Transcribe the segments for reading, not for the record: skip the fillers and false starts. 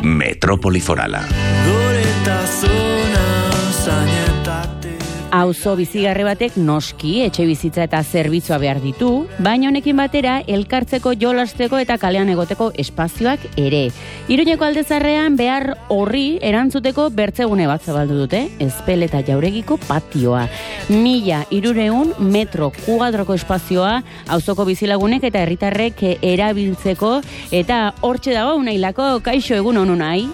Metrópoli Forala. Auzo bizigarri batek noski etxe bizitza eta zerbitzua behar ditu, baina honekin batera elkartzeko, jolasteko eta kalean egoteko espazioak ere. Iruñeko Aldezarrean behar horri erantzuteko bertzegune bat zabaldu dute, Ezpel eta Jauregiko patioa. 1.300 metro kuadroko espazioa auzoko bizilagunek eta herritarrek erabiltzeko, eta hortxe dago Unailako. Kaixo, egun honu nahi?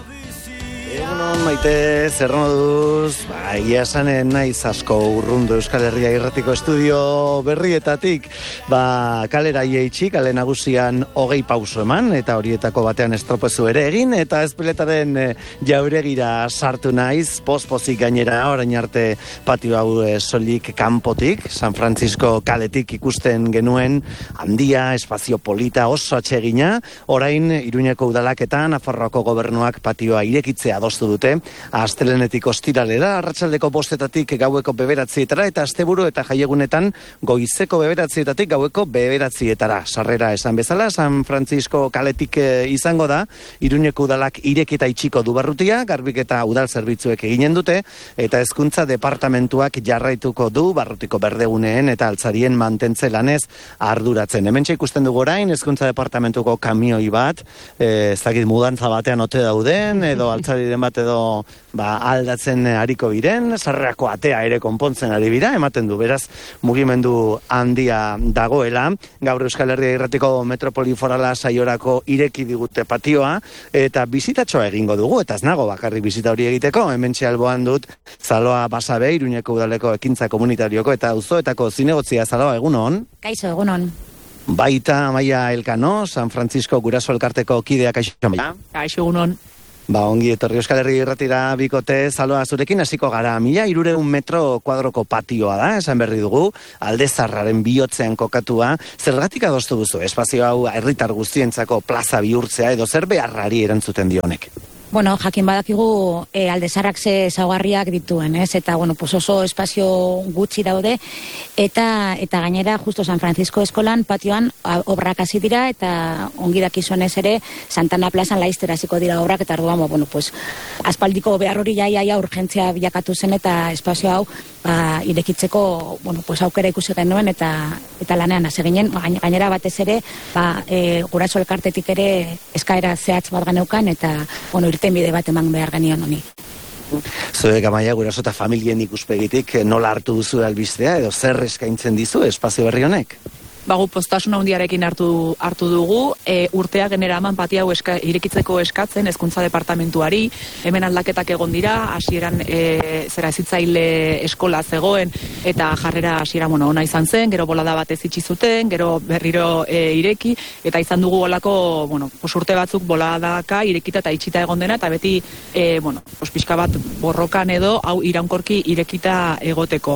Egunon, Maite, zer moduz? Egia esanen naiz asko urrundu Euskal Herria Irratiko estudio berrietatik. Kalera iaitsi, kale nagusian 20 pauso eman, eta horietako batean estropezu ere egin, eta Ezpeletaren Jauregira sartu naiz, pozik gainera, orain arte patio hau solik kanpotik, San Francisco kaletik ikusten genuen, handia, espazio polita, oso atsegina, orain Iruñeko udalaketan, Nafarroako gobernuak patioa irekitzea adostu dute, astelenetik ostiralera, arratsaldeko 5:00 gaueko 9:00 eta asteburu eta jaiegunetan goizeko 9:00 gaueko 9:00. Sarrera esan bezala, San Francisco kaletik izango da, Iruñeko udalak irekita itxiko du barrutia, garbiketa udal zerbitzuek eginen dute, eta hezkuntza departamentuak jarraituko du barrutiko berdeguneen eta altzarien mantentze lanez arduratzen. Hementxe ikusten dugu orain, hezkuntza departamentuko kamioi bat, ez dakit mudantza batean ote dauden, edo altzari bat edo aldatzen ariko biren, sarrerako atea ere konpontzen ari bira, ematen du, beraz, mugimendu handia dagoela. Gaur Euskal Herria Irratiko Metrópoli Forala saiorako ireki digute patioa, eta bizitatxoa egingo dugu, eta ez nago bakarrik bizita hori egiteko, hementxe alboan dut Zaloa Basabe, Iruñeko udaleko ekintza komunitarioko eta auzoetako zinegotzia. Zaloa, egunon? Kaixo, egunon. Baita Amaia Elkano, San Francisco Guraso Elkarteko kidea. Kaixo, Amaia? Kaixo, egunon. Ongi etorri Euskal Herria Irratira bikote. Zaloa, zurekin hasiko gara. 1.300 metro kuadroko patioa da, esan berri dugu, Aldezarraren bihotzean kokatua. Zergatik adostu duzu espazio hau herritar guztientzako plaza bihurtzea, edo zer beharrari erantzuten dionek? Bueno, jakin badakigu Aldezarrak ze ezaugarriak dituen, ez? Eta, oso espazio gutxi daude, eta gainera, justo San Francisco eskolan, patioan, obrak hasi dira, eta ongi dakizunez ere, Santana plazan laizter hasiko dira obrak, eta orduan, aspaldiko behar hori jaia urgentzia bilakatu zen, eta espazio hau, irekitzeko, aukera ikusi genuen, eta lanean hasi ginen, gainera batez ere, Guraso Elkartetik ere eskaera zehatz bat geneukan, eta, irtenbide bat eman behar genion honi. Zuek, Amaia, Guraso eta familien ikuspegitik nola hartu duzu albistea, edo zer eskaintzen dizu espazio berri honek? Gu postasuna handiarekin hartu dugu, urtea genera eman patio hau irekitzeko eskatzen hezkuntza departamentuari, hemen aldaketak egon dira, hasieran hezitzaile eskola zegoen, eta jarrera hasiera ona izan zen, gero bolada batez itxi zuten, gero berriro ireki, eta izan dugu olako, urte batzuk boladaka irekita eta itxita egon dena, eta beti, pixka bat borrokan edo, hau iraunkorki irekita egoteko.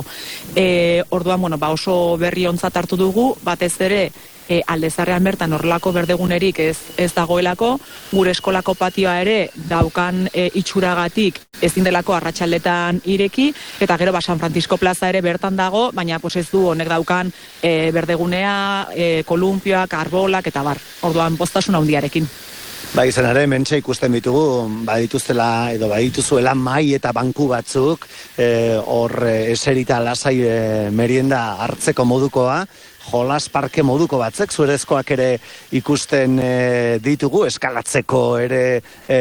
Orduan, oso berri ontzat hartu dugu, batez ere Aldezarrean bertan horrelako berdegunerik ez dagoelako, gure eskolako patioa ere daukan itxuragatik ezin delako arratsaldetan ireki, eta gero San Francisco plaza ere bertan dago, baina ez du honek daukan berdegunea, kolumpioak, arbolak eta bar. Orduan postasuna handiarekin. Izan ere, mentxe ikusten ditugu, badituztela edo badituzuela mai eta banku batzuk, hor eserita lasai merienda hartzeko modukoa, jolas parke moduko batzek, zurezkoak ere ikusten ditugu, eskalatzeko ere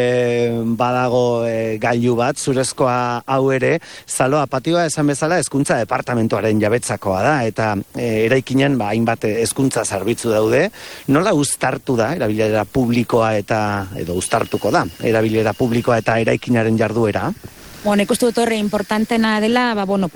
badago gailu bat, zurezkoa hau ere. Zaloa, patioa esan bezala hezkuntza departamentuaren jabetzakoa da, eta eraikinean hainbat hezkuntza zerbitzu daude. Nola uztartu da, erabilera publikoa edo uztartuko da, erabilera publikoa eta eraikinaren jarduera? Nik uste dut horre importantena dela,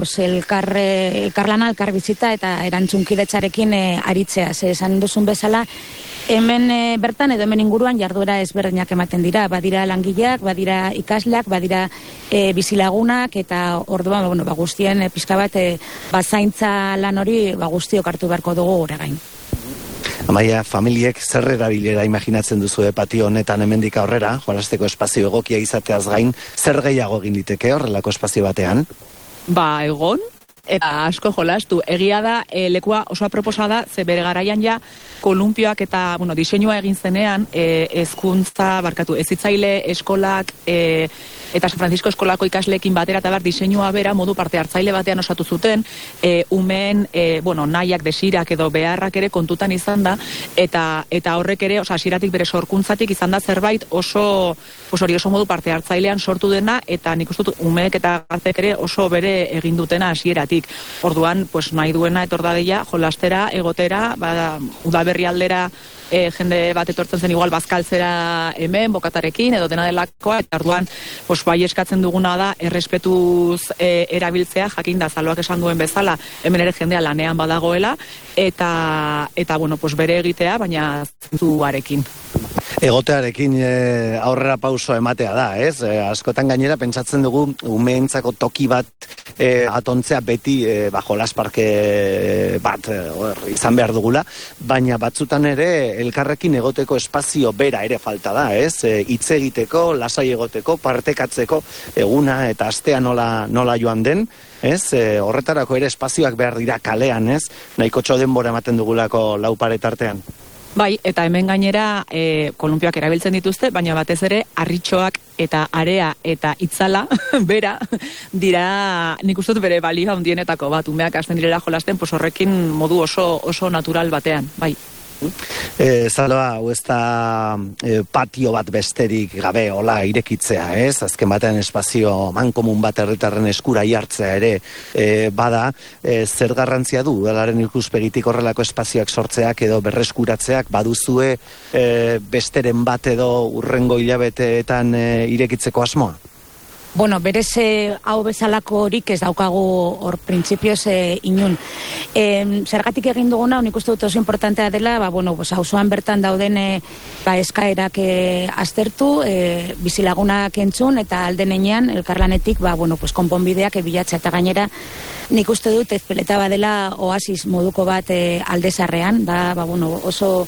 elkarlana, elkarbizita eta erantzunkidetzarekin aritzea. Esan duzun bezala, hemen bertan edo hemen inguruan jarduera ezberdinak ematen dira. Badira langileak, badira ikasleak, badira bizilagunak, eta orduan guztien pixka bat zaintza lan hori guztiok hartu beharko dugu gure gain. Amaia, familiek zer erabilera imaginatzen duzu patio honetan hemendik aurrera, jolasteko espazio egokia izateaz gain, zer gehiago egin liteke horrelako espazio batean? Egon, eta asko jolastu. Egia da, lekua oso aproposa da, ze bere garaian ja, kolumpioak eta, diseinua egin zenean, hezitzaile eskolak, eta San Francisco eskolako ikasleekin batera eta diseinua bera modu parte hartzaile batean osatu zuten, umeen, nahiak, desirak edo beharrak ere kontutan izan da, eta horrek ere, hasieratik bere sorkuntzatik izan da zerbait oso modu parte hartzailean sortu dena, eta nik uste dut umeek eta gaztek ere oso bere egin dutena hasieratik. Orduan, nahi duena etor dadeia, jolastera, egotera, udaberri aldera, jende bat etortzen zen igual bazkaltzera hemen, bokatarekin, edo dena delakoa, eta orduan, bai eskatzen duguna da, errespetuz erabiltzea, jakin da, Zaloak esan duen bezala, hemen ere jendea lanean badagoela, eta bere egitea, baina zentzuarekin. Egotearekin aurrera pauso ematea da, ez? Askotan gainera pentsatzen dugu umeentzako toki bat atontzea beti jolasparke bat izan behar dugula, baina batzutan ere elkarrekin egoteko espazio bera ere falta da, ez? Hitz egiteko, lasai egoteko, partekatzeko eguna eta astea nola joan den, ez? Horretarako ere espazioak behar dira kalean, ez? Nahiko denbora ematen dugulako lau paretartean. Bai, eta hemen gainera kolumpioak erabiltzen dituzte, baina batez ere harritxoak eta area eta itzala bera dira, nik uste dut bere balio handienetako bat, umeak hasten direla jolasten, horrekin modu oso natural batean, bai. Zaloa, hau ez da patio bat besterik gabe hola irekitzea, ez? Azken batean espazio mankomun bat herritarren eskura jartzea ere bada, zer garrantzia du udalaren ikuspegitik horrelako espazioak sortzeak edo berreskuratzeak baduzue besteren bat edo urrengo hilabeteetan irekitzeko asmoa? Berez hau bezalako horik ez daukagu hor printzipioz inun. Zergatik egin duguna, nik uste dut oso importantea dela, auzoan bertan dauden eskaerak aztertu, bizilagunak entzun, eta aldenean, elkarlanetik, konponbideak bilatzea, eta gainera, nik uste dut ez peleta badela oasis moduko bat aldezarrean, oso,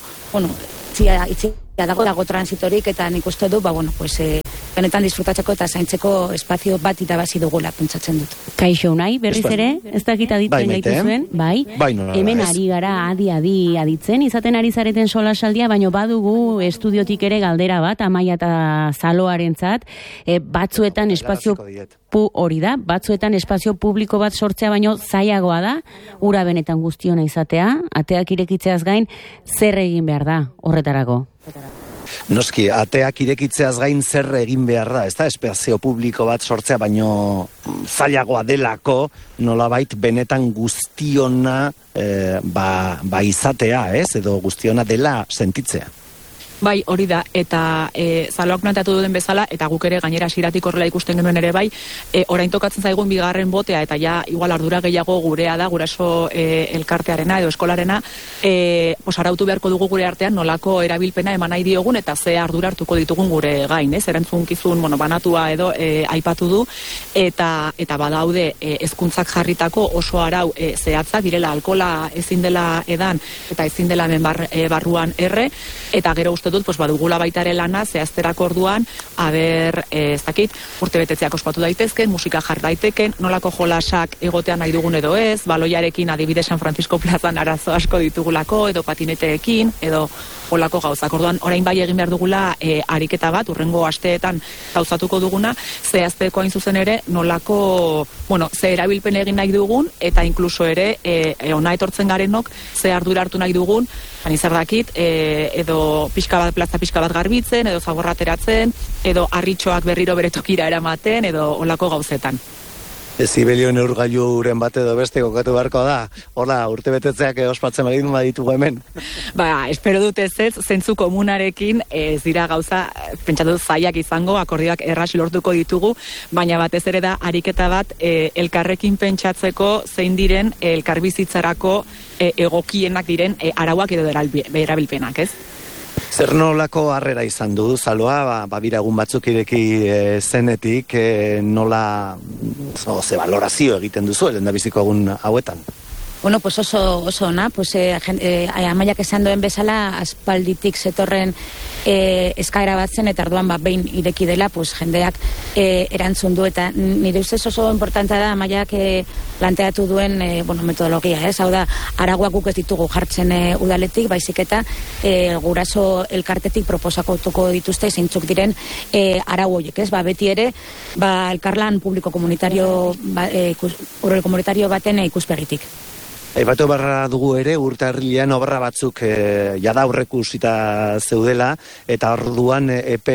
itxia dago transitorik, eta nik uste dut, benetan disfrutatzeko eta zaintzeko espazio bat irabazi dugula, pentsatzen dut. Kaixo, unai, berriz ere, ez dakit aditzen gaituzuen, bai? Hemen ari gara adi aditzen, izaten ari zareten solasaldia, baino badugu estudiotik ere galdera bat, Amaia eta Zaloarentzat, batzuetan espazio hori da, batzuetan espazio publiko bat sortzea baino zailagoa da, ura benetan guztiona izatea, ateak irekitzeaz gain, zer egin behar da horretarako? Noski, ateak irekitzeaz gain zer egin behar da, ez da, espazio publiko bat sortzea, baino zailagoa delako, nolabait benetan guztiona izatea, ez, edo guztiona dela sentitzea. Bai, hori da, eta Zaloak planteatu duen bezala, eta guk ere gainera hasieratik horrela ikusten genuen ere bai, orain tokatzen zaigun bigarren botea, eta ja igual ardura gehiago gurea da, guraso elkartearena edo eskolarena, arautu beharko dugu gure artean nolako erabilpena eman nahi diogun, eta ze ardura hartuko ditugun gure gain, ez? Erantzunkizun banatua edo aipatu du, eta badaude hezkuntzak jarritako oso arau zehatza, direla alkola ezin dela edan, eta ezin dela hemen barruan erre, eta gero uste dut, badugula baita ere lana, zehazterako orduan, ez dakit, urtebetetzeak ospatu daitezken, musika jar daiteken, nolako jolasak egotean nahi dugun edo ez, baloiarekin adibide San Francisco plazan arazo asko ditugulako, edo patineteekin, edo olako gauzak. Orduan, orain bai egin behar dugula ariketa bat, urrengo asteetan gauzatuko duguna, zehazteko hain zuzen ere, nolako, ze erabilpen egin nahi dugun, eta inkluso ere, ona etortzen garenok, ze ardura hartu nahi dugun, zer dakit, edo plaza pixka bat garbitzen, edo zaborra ateratzen, edo harritxoak berriro bere tokira eramaten, edo olako gauzetan. Zibelio neurgailuren bat edo beste kokatu beharko da, hola, urtebetetzeak ospatzen baditugu hemen. Espero dut ez, zentzu komunarekin ez dira gauza, pentsatu zaiak izango, akordioak erraz lortuko ditugu, baina batez ere da, ariketa bat elkarrekin pentsatzeko zein diren elkarbizitzarako egokienak diren arauak edo erabilpenak, ez? Zer nolako harrera izan du, Zaloa, biragun batzuk ireki zenetik, nola ze valorazio egiten duzu, elendabiziko egun hauetan? Bueno, pues oso ona, pues Amaiak esan duen bezala aspalditik zetorren eskaera bat zen, eta orduan behin ireki dela, pues jendeak erantzun du, eta nire ustez oso importantea da Amaiak planteatu duen metodologia, hau da, araguak guk ez ditugu jartzen udaletik, baizik eta guraso elkartetik proposatuko dituzte zeintzuk diren arau horiek, beti ere, elkarlan publiko komunitario baten ikuspegitik. Aipatu barra dugu ere, urtarrilean obra batzuk jada aurreikusita zeudela, eta orduan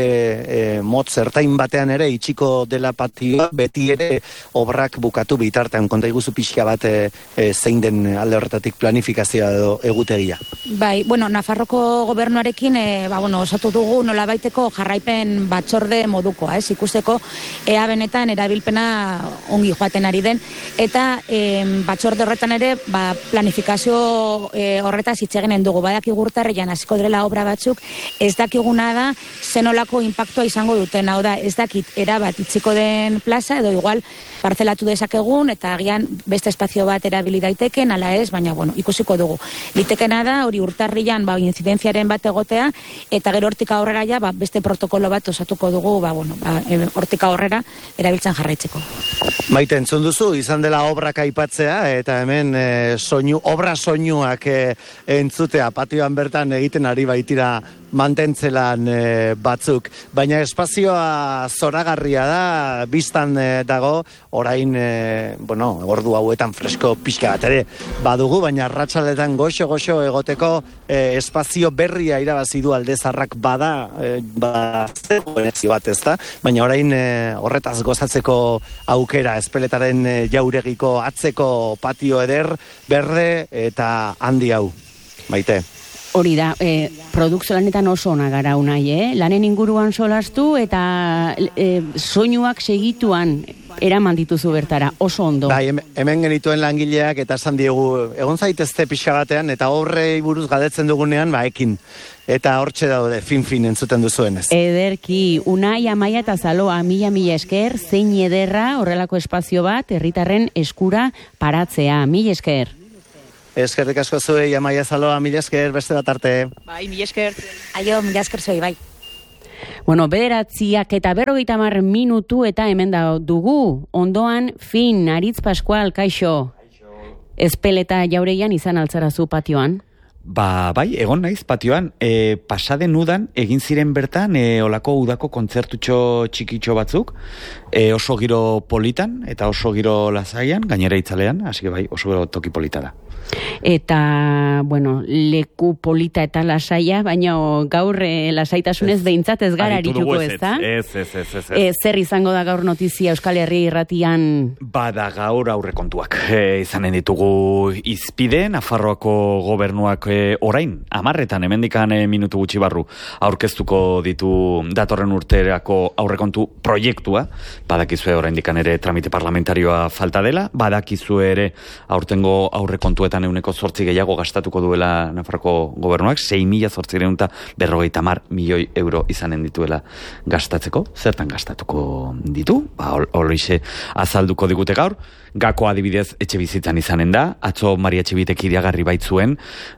epe motz zertain batean ere itxiko dela patioa, beti ere obrak bukatu bitartean, konta iguzu pixka bat zein den alde horretatik planifikazioa edo egutegia. Bai, Nafarroko gobernuarekin osatu dugu nolabaiteko jarraipen batzorde modukoa, ikusteko ea benetan erabilpena ongi joaten ari den, eta batzorde horretan ere, planifikazio horretaz hitz eginen dugu. Badakigu urtarrilean hasiko direla obra batzuk, ez dakiguna da zenolako inpaktua izango duten, hau da, ez dakit erabat itziko den plaza, edo igual parzelatu dezakegun, eta agian beste espazio bat erabili daiteken, ala ez, baina ikusiko dugu. Litekena da, hori urtarrilean inzidenziaren bat egotea, eta gero hortik aurrera ja, beste protokolo bat osatuko dugu, hortik aurrera erabiltzen jarraitzeko. Maite, entzun duzu, izan dela obrak aipatzea, eta hemen obra soinuak entzutea, patioan bertan egiten ari baitira mantentzelan batzuk. Baina espazioa zoragarria da, biztan dago, orain, ordu hauetan fresko pixka bat ere badugu, baina arratsaletan goxo egoteko espazio berria irabazi du Aldezarrak bada, zegoenezio bat ez da, baina orain horretaz gozatzeko aukera, Ezpeletaren jauregiko atzeko patio eder, berde eta handi hau. Maite. Hori da, produkzio lanetan oso ona gara unai, lanen inguruan solastu eta soinuak segituan eraman dituzu bertara, oso ondo. Bai, hemen genituen langileak eta esan diegu, egon zaitezte pixka batean, eta horrei buruz galdetzen dugunean, ekin. Eta hortxe daude, fin entzuten duzuenez. Ederki, Unai, Amaia eta Zaloa, mila esker, zein ederra horrelako espazio bat, herritarren eskura paratzea, mila esker. Eskerrik asko zuei, Amaia Zaloa, mila esker, beste bat arte. Bai, mila esker. Aio, mila esker zuei, bai. Bederatziak eta 50 minutu eta hemen da dugu. Ondoan, fin, Aritz Pascual, kaixo. Ezpeleta jauregian izan altzarazu patioan. Bai, egon naiz patioan, pasaden udan egin ziren bertan olako udako kontzertutxo txikitxo batzuk, oso giro politan eta oso giro lasaian, gainera itzalean, hasi que bai, oso toki polita da. Eta, leku polita eta lasaia, baina gaur lasaitasunez behintzat ez gara arituko ez da? Ez. Zer izango da gaur notizia Euskal Herri irratian? Bada gaur aurrekontuak. Izanen ditugu izpide, Nafarroako gobernuak orain, 10 hemendikan minutu gutxi barru, aurkeztuko ditu datorren urterako aurrekontu proiektua, badakizue oraindikan ere tramite parlamentarioa falta dela, badakizue ere aurtengo aurrekontuetan 8% gehiago gastatuko duela Nafarroko gobernuak, 6.850 milioi euro izanen dituela gastatzeko. Zertan gastatuko ditu? Horixe azalduko digute gaur. Gako adibidez etxe bizitzan izanen da. Atzo Maria Txibitek iragarri baitzuen,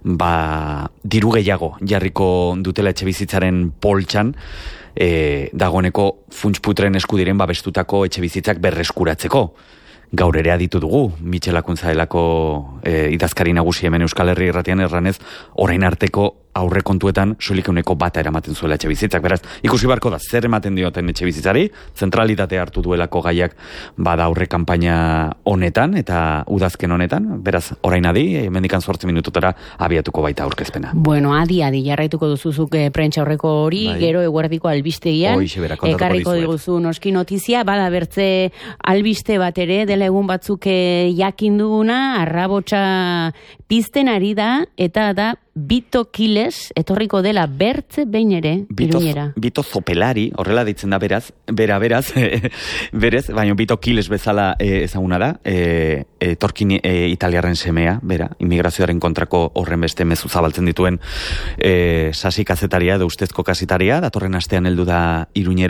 diru gehiago jarriko dutela etxe bizitzaren poltsan, dagoeneko funtsputren eskudiren babestutako etxe bizitzak berreskuratzeko. Gaur ere aditu dugu, Mitxel Akuntzaelako idazkari nagusi hemen Euskal Herri irratian erranez, orain arteko aurrekontuetan soilik 1% eramaten zuela etxe bizitzak. Beraz, ikusi barko da, zer ematen dioten etxe bizitzari, zentralitatea hartu duelako gaiak bada aurre kanpaina honetan, eta udazken honetan, beraz, orain adi, hemendikan 8 minututara abiatuko baita aurkezpena. Adi jarraituko duzuzuk prentsa horreko hori, bai. Gero eguerdiko albistegian, ekarriko diguzu noski notizia, bada bertze albiste bat ere, dela egun batzuk jakin duguna, arrabotsa pizten ari da, eta da, Bito Kiles, etorriko dela bertze behin ere, Iruñera. Bito Zopelari, horrela ditzen da beraz, berez, baina Bito Kiles bezala ezaguna da, etorkin italiarren semea, bera, inmigrazioaren kontrako horren beste mezu zabaltzen dituen sasi kazetaria edo ustezko kazetaria, datorren astean heldu da Iruñera,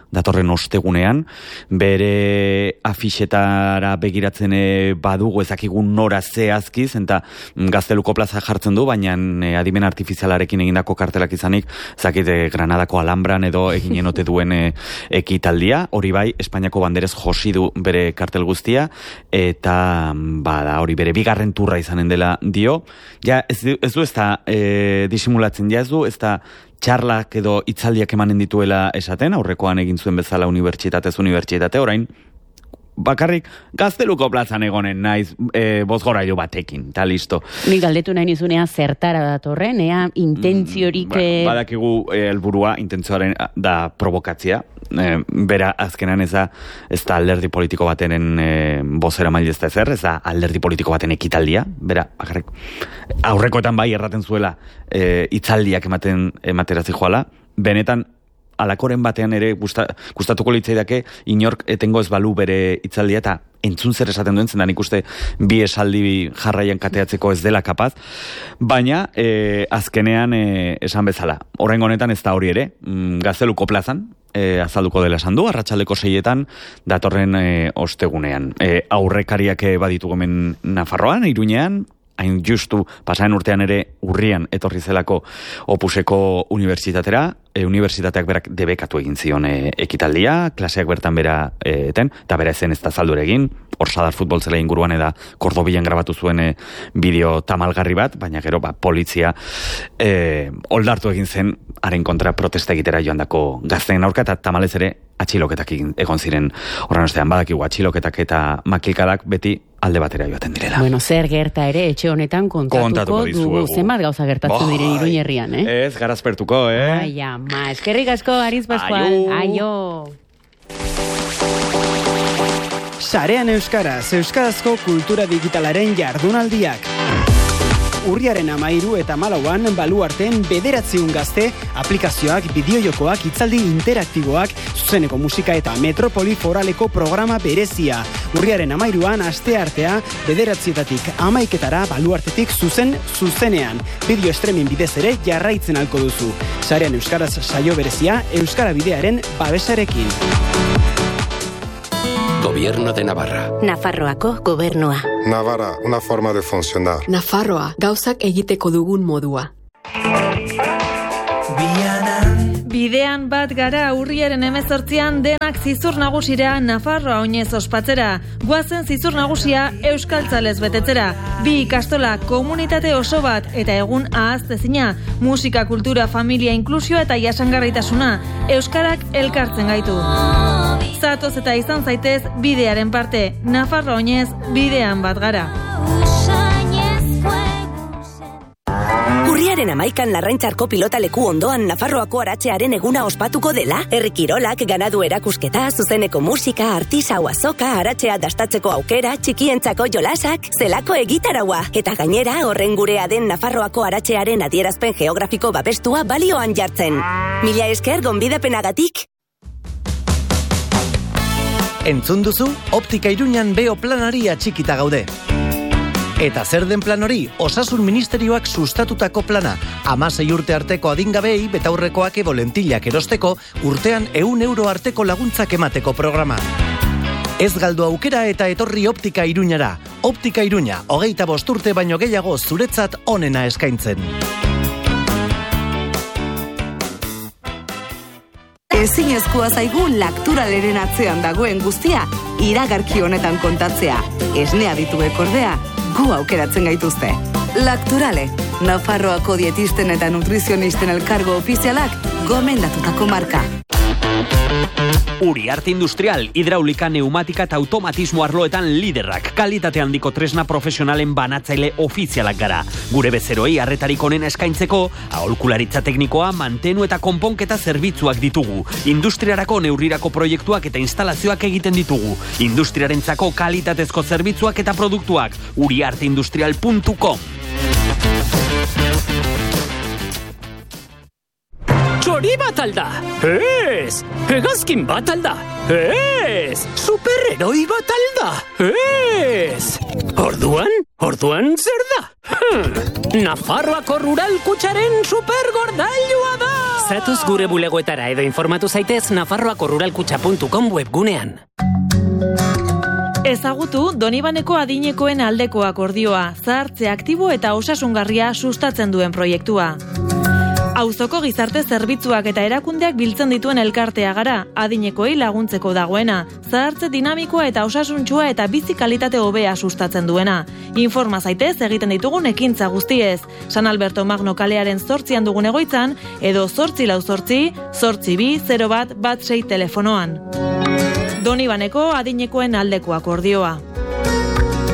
datorren ostegunean, bere afixetara begiratzen badugu ezakigun nora zehazkiz, eta Gazteluko plaza jartzen du, baina adimen artifizialarekin egindako kartelak izanik, Granadako Alhambran edo eginen ote duen ekitaldia, hori bai, Espainiako banderez josi du bere kartel guztia, eta hori bere bigarren turra izanen dela dio, ja ez du ez da disimulatzen, ja ez du ez da txarlak edo hitzaldiak emanen dituela esaten, aurrekoan egin zuen bezala unibertsitate, orain bakarrik Gazteluko plazan egonen naiz bozgorailu batekin, eta listo. Nik galdetu nahi nizunea zertara datorren, intentziorik... Badakigu helburua intentzioaren da provokatzia, bera azkenan ez da alderdi politiko batenen bozera mail ez da ezer, ez da alderdi politiko baten ekitaldia, bera, bakarrik aurrekoetan bai erraten zuela hitzaldiak ematerazi joala, benetan alakoren batean ere gustatuko litzaidake inork etengo ez balu bere hitzaldia eta entzun zer esaten duen, zendan ikuste bi esaldi jarraian kateatzeko ez dela kapaz, baina azkenean esan bezala. Horrengo honetan ez da hori ere, Gazteluko plazan, azalduko dela esan du, arratsaldeko 6etan datorren ostegunean. Aurrekariak baditu gomen Nafarroan, Iruñean, hain justu pasaren urtean ere urrian etorri zelako Opuseko unibertsitatera, unibertsitateak berak debekatu egin zion ekitaldia, klaseak bertan bera eta bera ezen ez da zaldure egin, Orsadar futbol zela inguruan eta Kordobian grabatu zuen bideo tamalgarri bat, baina gero polizia oldartu egin zen haren kontra protesta egitera joandako gazteen aurka, eta tamalez ere atxiloketak egon ziren horren ostean, badakigu atxiloketak eta makilkadak beti alde batera joaten direla. Bueno, zer gerta ere etxe honetan kontatuko dugu, zenbat gauza gertatzen diren Iruña herrian, Ez, garazpertuko, Ai, ama, eskerrik asko, Aritz Pascual. Aio. Sarean Euskaraz, euskarazko kultura digitalaren jardunaldiak. Urriaren 13 eta 14an Baluarten 900 gazte aplikazioak, bideojokoak, hitzaldi interaktiboak, zuzeneko musika eta metropoli foraleko programa berezia. Urriaren 13an asteartea 9etatik 11etara Baluartetik zuzenean. Bideo streaming bidez ere jarraitzen alko duzu. Sarean Euskaraz saio berezia Euskara Bidearen babesarekin. Gobierno de Navarra. Nafarroako gobernua. Navarra, una forma de funcionar. Nafarroa, gauzak egiteko dugun modua. Bidean bat gara urriaren 18an denak zizur nagusira Nafarroa oinez ospatzera. Goazen zizur nagusia euskaltzalez betetzera. 2 ikastola, komunitate oso bat eta egun ahaztezina. Musika, kultura, familia, inklusioa eta jasangarritasuna. Euskarak elkartzen gaitu. Zatoz eta izan zaitez bidearen parte. Nafarroa oinez bidean bat gara. Urriaren 11an Larraintzarko pilotaleku ondoan Nafarroako aratzearen eguna ospatuko dela, herri kirolak, ganadu erakusketa, zuzeneko musika, artisau azoka, aratzea dastatzeko aukera, txikientzako jolasak, zelako egitaraua. Eta gainera, horren gurea den Nafarroako aratzearen adierazpen geografiko babestua balioan jartzen. Mila esker gonbidapenagatik. Entzun duzu, Optika Iruñan beo planari atxikita gaude. Eta zer den plan hori? Osasun Ministerioak sustatutako plana. 16 urte arteko adingabei betaurrekoak lentillak erosteko urtean 100 euro arteko laguntzak emateko programa. Ez galdu aukera eta etorri Optika Iruñara. Optika Iruña, 25 urte baino gehiago zuretzat onena eskaintzen. Ezinezkoa zaigu Lacturaleren atzean dagoen guztia iragarki honetan kontatzea. Esnea dituek ordea, gu aukeratzen gaituzte. Lacturale, Nafarroako dietisten eta nutrizionisten elkargo ofizialak gomendatutako marka. Uriarte Industrial, hidraulika, neumatika eta automatismo arloetan liderrak. Kalitate handiko tresna profesionalen banatzaile ofizialak gara. Gure bezeroei arretarik onena eskaintzeko, aholkularitza teknikoa, mantenu eta konponketa zerbitzuak ditugu. Industriarako neurrirako proiektuak eta instalazioak egiten ditugu. Industriarentzako kalitatezko zerbitzuak eta produktuak. uriarteindustrial.com. Txori bat alda! Ez! Hegazkin bat alda! Ez! Superheroi bat alda! Ez! Orduan zer da? Nafarroako rural kutxaren supergordailua da! Pasatuz gure bulegoetara edo informatu zaitez nafarroakoruralkutxa.com webgunean. Ezagutu Donibaneko adinekoen aldeko akordioa, zahartze aktibo eta osasungarria sustatzen duen proiektua. Auzoko gizarte zerbitzuak eta erakundeak biltzen dituen elkartea gara, adinekoei laguntzeko dagoena, zahartze dinamikoa eta osasuntsua eta bizi kalitate hobea sustatzen duena. Informa zaitez egiten ditugun ekintza guztiez. San Alberto Magno kalearen 8an dugun egoitzan, edo 848-82-01-16 telefonoan. Donibaneko adinekoen aldeko akordioa.